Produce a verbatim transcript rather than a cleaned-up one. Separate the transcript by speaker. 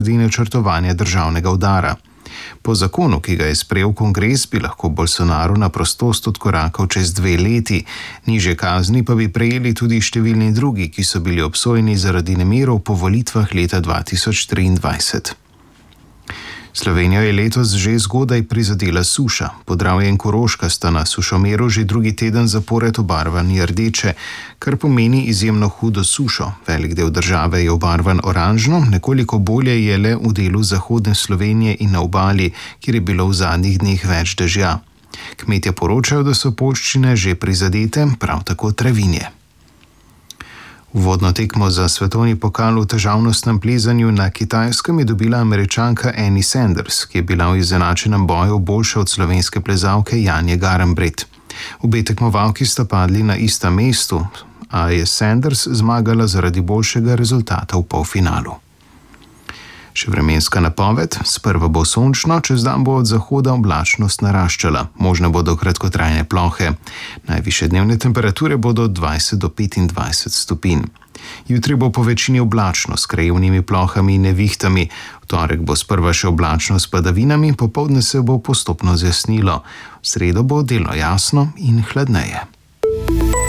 Speaker 1: načrtovanja državnega udara. Po zakonu, ki ga je sprejel kongres, bi lahko Bolsonaro na prostost odkorakal čez dve leti, nižje kazni pa bi prejeli tudi številni drugi, ki so bili obsojeni zaradi nemirov po volitvah leta dva tisoč triindvajset. Slovenijo je letos že zgodaj prizadela suša. Podravje in Koroška sta na sušomeru že drugi teden zapored obarvani rdeče, kar pomeni izjemno hudo sušo. Velik del države je obarvan oranžno, nekoliko bolje je le v delu zahodne Slovenije in na obali, kjer je bilo v zadnjih dneh več dežja. Kmetje poročajo, da so poljščine že prizadete, prav tako travinje. Uvodno tekmo za svetovni pokal v težavnostnem plezanju na Kitajskem je dobila Američanka Annie Sanders, ki je bila v izenačenem boju boljša od slovenske plezalke Janje Garnbret. Obe tekmovalki sta padli na istem mestu, a je Sanders zmagala zaradi boljšega rezultata v polfinalu. Še vremenska napoved: sprva bo sončno, čez dan bo od zahoda oblačnost naraščala, možne bodo kratkotrajne plohe. Najvišje dnevne temperature bodo od dvajset do petindvajset stopinj. Jutri bo po večini oblačno s krajevnimi plohami in nevihtami. V torek bo sprva še oblačno s padavinami, popoldne se bo postopno zjasnilo. V sredo bo delno jasno in hladneje.